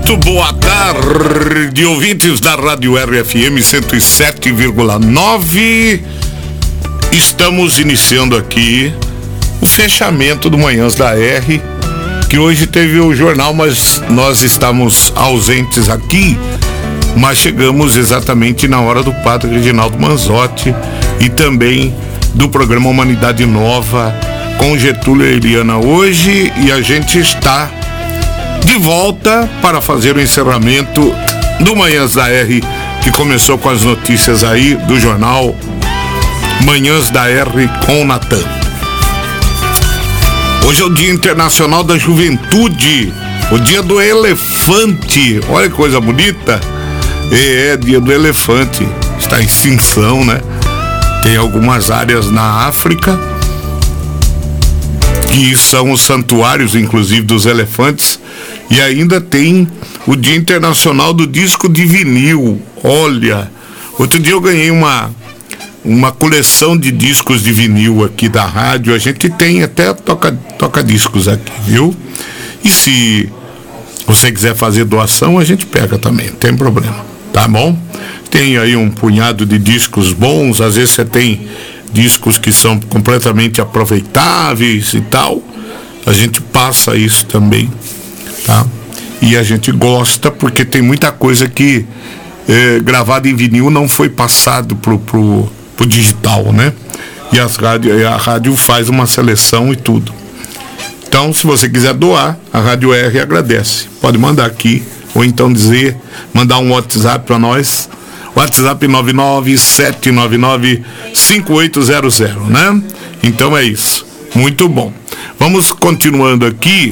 Muito boa tarde, ouvintes da Rádio RFM 107,9. Estamos iniciando aqui o fechamento do Manhãs da R, que hoje teve o jornal, mas nós estamos ausentes aqui, mas chegamos exatamente na hora do Padre Reginaldo Manzotti e também do programa Humanidade Nova com Getúlio e Eliana hoje, e a gente está de volta para fazer o encerramento do Manhãs da R, que começou com as notícias aí do jornal Manhãs da R com Natan. Hoje é o Dia Internacional da Juventude, o Dia do Elefante. Olha que coisa bonita. É Dia do Elefante. Está em extinção, né? Tem algumas áreas na África que são os santuários, inclusive, dos elefantes. E ainda tem o Dia Internacional do Disco de Vinil. Olha, outro dia eu ganhei uma coleção de discos de vinil aqui da rádio. A gente tem até toca discos aqui, viu? E se você quiser fazer doação, a gente pega também, não tem problema, tá bom? Tem aí um punhado de discos bons. Às vezes você tem discos que são completamente aproveitáveis e tal. A gente passa isso também, tá? E a gente gosta porque tem muita coisa que gravada em vinil não foi passado pro digital, né? E a rádio faz uma seleção e tudo. Então, se você quiser doar, a Rádio R agradece. Pode mandar aqui, ou então mandar um WhatsApp para nós. WhatsApp 997995800, né? Então é isso. Muito bom. Vamos continuando aqui.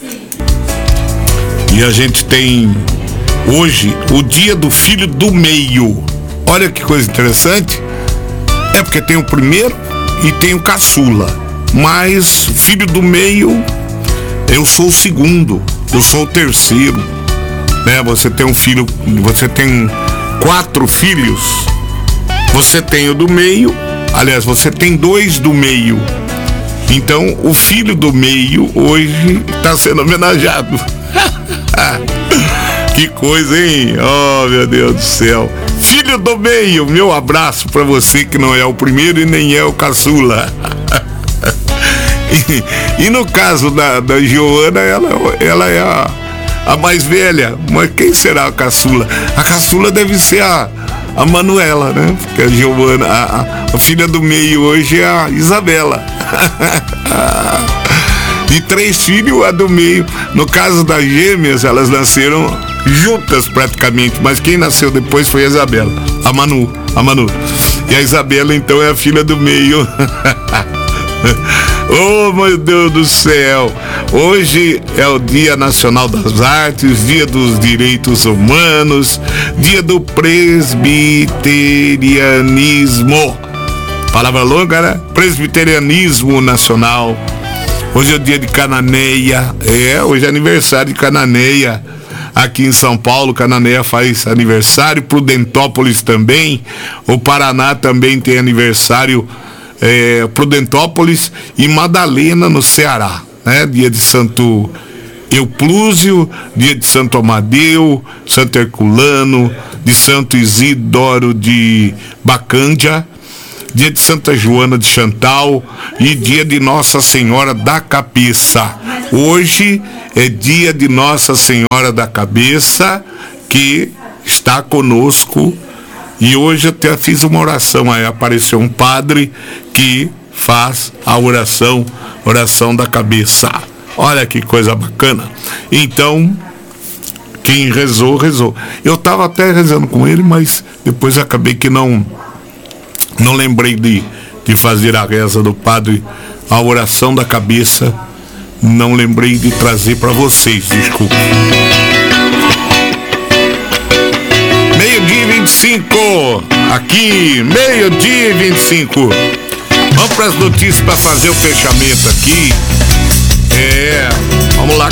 E a gente tem hoje o Dia do Filho do Meio. Olha que coisa interessante. É porque tem o primeiro e tem o caçula. Mas filho do meio, eu sou o segundo, eu sou o terceiro, né? Você tem um filho, você tem 4 filhos, você tem o do meio, aliás, você tem 2 do meio. Então, o filho do meio hoje está sendo homenageado. Que coisa, hein? Oh, meu Deus do céu. Filho do meio, meu abraço para você que não é o primeiro e nem é o caçula. E no caso da Joana, ela é a mais velha. Mas quem será a caçula? A caçula deve ser a Manuela, né? Porque a Joana, a filha do meio hoje é a Isabela. E 3 filhos, a do meio. No caso das gêmeas, elas nasceram juntas praticamente, mas quem nasceu depois foi a Isabela, a Manu. E a Isabela, então, é a filha do meio. Oh, meu Deus do céu! Hoje é o Dia Nacional das Artes, Dia dos Direitos Humanos, Dia do Presbiterianismo. Palavra longa, né? Presbiterianismo Nacional. Hoje é o dia de Cananeia. Hoje é aniversário de Cananeia. Aqui em São Paulo, Cananeia faz aniversário. Prudentópolis também. O Paraná também tem aniversário. Prudentópolis e Madalena no Ceará, né? Dia de Santo Euplúzio, dia de Santo Amadeu, Santo Herculano, de Santo Isidoro de Bacândia, dia de Santa Joana de Chantal e dia de Nossa Senhora da Cabeça. Hoje é dia de Nossa Senhora da Cabeça, que está conosco. E hoje até fiz uma oração, aí apareceu um padre que faz a oração da cabeça. Olha que coisa bacana. Então, quem rezou. Eu estava até rezando com ele, mas depois acabei que não lembrei de fazer a reza do padre, a oração da cabeça. Não lembrei de trazer para vocês, desculpa. 12:25, aqui, 12:25. Vamos para as notícias para fazer o fechamento aqui. Vamos lá